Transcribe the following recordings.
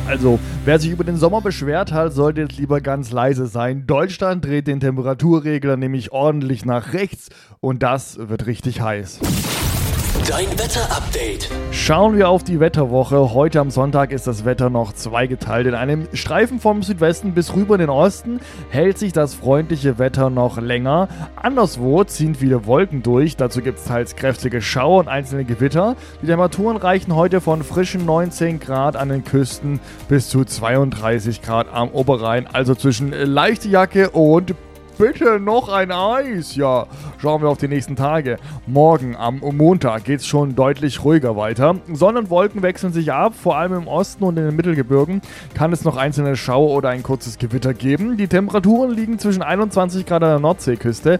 Also, wer sich über den Sommer beschwert hat, sollte jetzt lieber ganz leise sein. Deutschland dreht den Temperaturregler nämlich ordentlich nach rechts und das wird richtig heiß. Dein Wetterupdate. Schauen wir auf die Wetterwoche. Heute am Sonntag ist das Wetter noch zweigeteilt. In einem Streifen vom Südwesten bis rüber in den Osten hält sich das freundliche Wetter noch länger. Anderswo ziehen viele Wolken durch. Dazu gibt es teils kräftige Schauer und einzelne Gewitter. Die Temperaturen reichen heute von frischen 19 Grad an den Küsten bis zu 32 Grad am Oberrhein. Also zwischen leichte Jacke und bitte noch ein Eis. Ja, schauen wir auf die nächsten Tage. Morgen am Montag geht es schon deutlich ruhiger weiter. Sonne und Wolken wechseln sich ab. Vor allem im Osten und in den Mittelgebirgen kann es noch einzelne Schauer oder ein kurzes Gewitter geben. Die Temperaturen liegen zwischen 21 Grad an der Nordseeküste,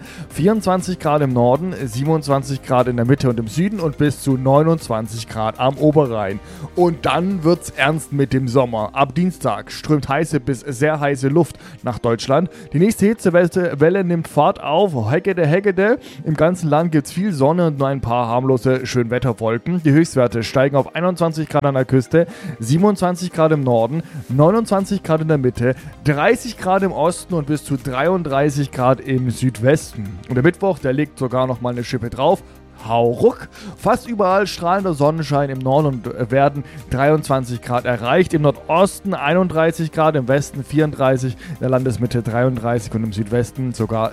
24 Grad im Norden, 27 Grad in der Mitte und im Süden und bis zu 29 Grad am Oberrhein. Und dann wird's ernst mit dem Sommer. Ab Dienstag strömt heiße bis sehr heiße Luft nach Deutschland. Die nächste Hitzewelle nimmt Fahrt auf. Heckede. Im ganzen Land gibt es viel Sonne und nur ein paar harmlose Schönwetterwolken. Die Höchstwerte steigen auf 21 Grad an der Küste, 27 Grad im Norden, 29 Grad in der Mitte, 30 Grad im Osten und bis zu 33 Grad im Südwesten. Und der Mittwoch, der legt sogar noch mal eine Schippe drauf. Hauruck. Fast überall strahlender Sonnenschein im Norden und werden 23 Grad erreicht. Im Nordosten 31 Grad, im Westen 34, in der Landesmitte 33 und im Südwesten sogar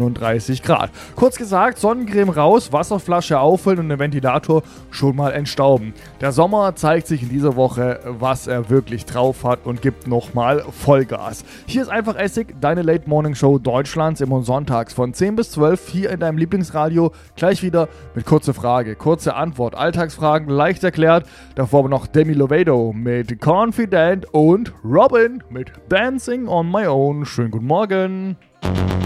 37 Grad. Kurz gesagt, Sonnencreme raus, Wasserflasche auffüllen und den Ventilator schon mal entstauben. Der Sommer zeigt sich in dieser Woche, was er wirklich drauf hat und gibt nochmal Vollgas. Hier ist einfach Essig, deine Late Morning Show Deutschlands immer sonntags von 10 bis 12 hier in deinem Lieblingsradio. Gleich wieder mit kurze Frage, kurze Antwort, Alltagsfragen leicht erklärt. Davor aber noch Demi Lovato mit Confident und Robin mit Dancing on My Own. Schönen guten Morgen.